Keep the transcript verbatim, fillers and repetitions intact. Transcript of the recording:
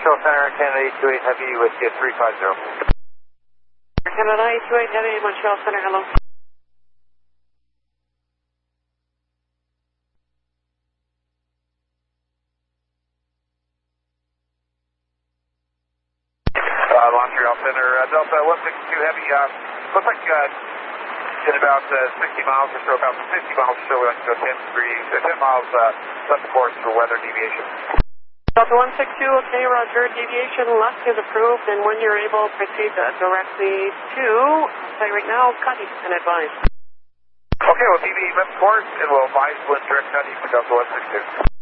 Control Center, Canada eight two eight Heavy with you three five zero. Canada eight two eight Heavy, Montreal Center, hello. Uh, Montreal Center, uh, Delta one six two Heavy, uh, looks like uh, in about uh, sixty miles or so, about fifty miles or so, we like to go ten degrees, uh, ten miles uh, left course for weather deviation. Delta one six two, okay, roger, deviation left is approved, and when you're able, proceed uh, directly to, I'll say right now, Cuddy, and advise. Okay, we'll deviate left course, and we'll advise when direct Cuddy for Delta one six two.